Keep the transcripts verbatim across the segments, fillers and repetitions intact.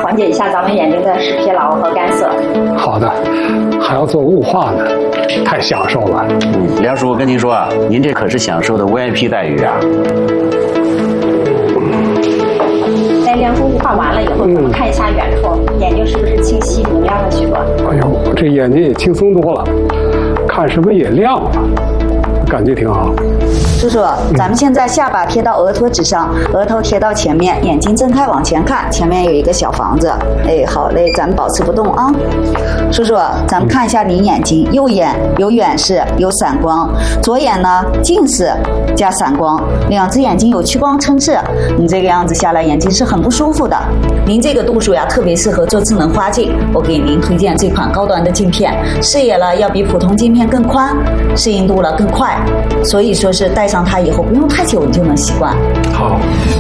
缓解一下咱们眼睛的视疲劳和干涩。 好的，还要做雾化呢，太享受了。 嗯，梁叔，我跟您说啊，您这可是享受的 V I P 待遇啊。 在梁叔雾化完了以后，咱们看一下远处，嗯、眼睛是不是清晰明亮了许多？ 哎呦，这眼睛也轻松多了，看什么也亮了，感觉挺好。 叔叔，咱们现在下巴贴到额托之上，额头贴到前面，眼睛睁开往前看，前面有一个小房子。哎，好嘞，咱们保持不动啊。叔叔，咱们看一下您眼睛，右眼有远视，有散光，左眼呢近视加散光，两只眼睛有屈光撑视。你这个样子下来，眼睛是很不舒服的。您这个度数呀，特别适合做智能花镜。我给您推荐这款高端的镜片，视野了要比普通镜片更宽，适应度了更快，所以说是戴上它以后不用太久你就能习惯。 好，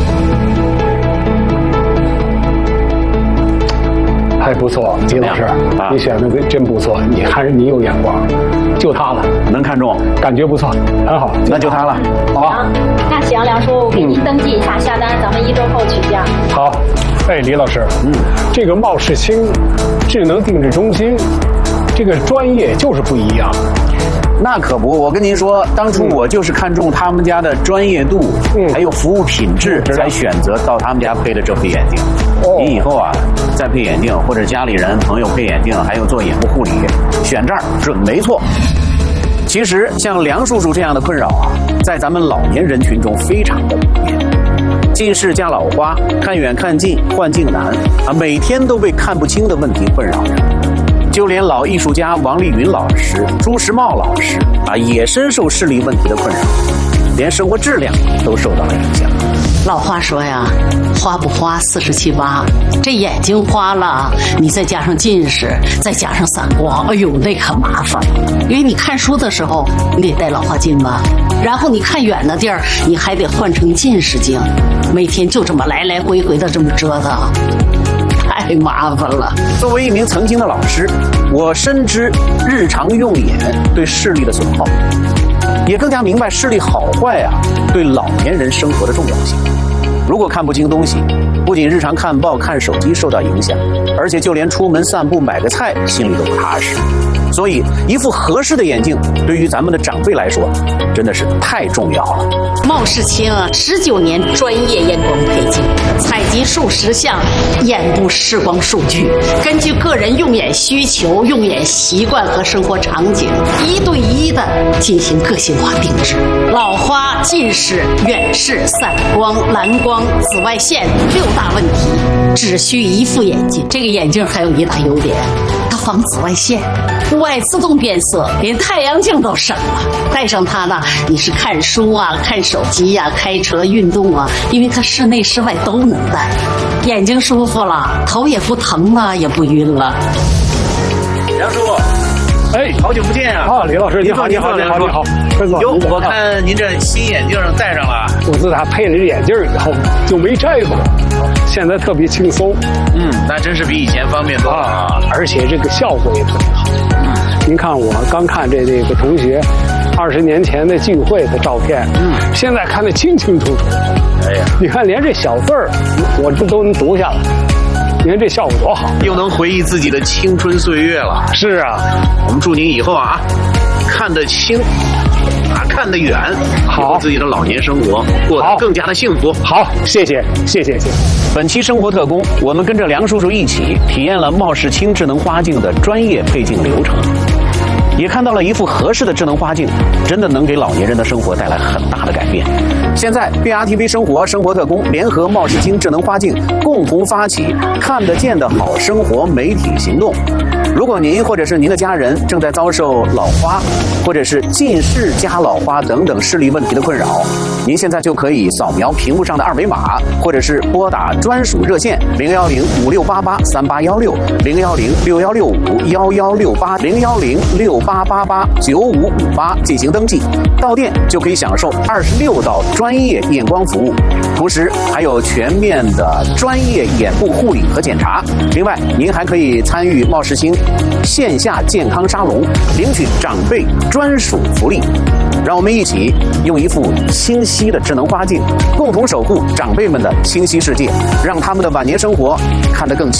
还不错，李老师，啊、你选的真不错，你还是你有眼光，就它了， 能看中， 感觉不错，很好， 那就它了， 好吧？ 那行，梁叔，我给您登记一下下单，咱们一周后取件。 好，哎，李老师，嗯，这个茂世清智能定制中心，这个专业就是不一样。 那可不，我跟您说，当初我就是看中他们家的专业度，嗯，还有服务品质，才选择到他们家配的这副眼镜。哦，你以后啊，再配眼镜，或者家里人朋友配眼镜，还有做眼部护理，选这儿准没错。其实像梁叔叔这样的困扰啊，在咱们老年人群中非常的普遍。近视加老花，看远看近，换镜难啊，每天都被看不清的问题困扰着。就连老艺术家王丽云老师、朱时茂老师啊，也深受视力问题的困扰，连生活质量都受到了影响。 老话说呀，花不花四十七八，这眼睛花了，你再加上近视，再加上散光，哎呦，那可麻烦。因为你看书的时候，你得戴老花镜吧，然后你看远的地儿，你还得换成近视镜，每天就这么来来回回的这么折腾。太麻烦了。 作为一名曾经的老师，我深知日常用眼对视力的损耗，也更加明白视力好坏啊对老年人生活的重要性。如果看不清东西，不仅日常看报看手机受到影响，而且就连出门散步买个菜心里都不踏实。所以一副合适的眼镜对于咱们的长辈来说真的是太重要了。 茂世清啊，十九年专业验光配镜，采集数十项眼部视光数据，根据个人用眼需求、用眼习惯和生活场景，一对一的进行个性化定制。老花、近视、远视、散光、蓝光、紫外线六大问题，只需一副眼镜。这个眼镜还有一大优点，它防紫外线，户外自动变色，连太阳镜都省了。戴上它呢，你是看书啊、看手机啊、开车、运动啊，因为它室内室外都能戴，眼睛舒服了，头也不疼了，也不晕了。 梁叔， 哎， 好久不见啊！ 啊，李老师，你好，你好，你好，你好。 哟，我看您这新眼镜戴上了。 我自打配了这眼镜以后就没摘过，现在特别轻松。 嗯，那真是比以前方便多了啊！ 而且这个效果也特别好。嗯，您看我刚看这这个同学二十年前的聚会的照片，嗯，现在看得清清楚楚。 哎呀， 你看连这小字儿，我这都能读下来。你看这效果多好， 又能回忆自己的青春岁月了。 是啊， 我们祝您以后啊，看得清，啊看得远，好，自己的老年生活过得更加的幸福。 好，谢谢，谢谢，谢谢。 本期生活特工，我们跟着梁叔叔一起体验了茂世清智能花镜的专业配镜流程，也看到了一副合适的智能花镜真的能给老年人的生活带来很大的改变。现在 B R T V 生活生活特工联合茂世清智能花镜共同发起看得见的好生活媒体行动。如果您或者是您的家人正在遭受老花或者是近视加老花等等视力问题的困扰，您现在就可以扫描屏幕上的二维码，或者是拨打专属热线零幺零五六八八三八幺六零幺零六幺六五幺幺六八零幺零六八八八九五五八进行登记，到店就可以享受二十六道专业验光服务，同时还有全面的专业眼部护理和检查。另外，您还可以参与茂世清线下健康沙龙，领取长辈专属福利。让我们一起用一副清晰的智能花镜，共同守护长辈们的清晰世界，让他们的晚年生活看得更清。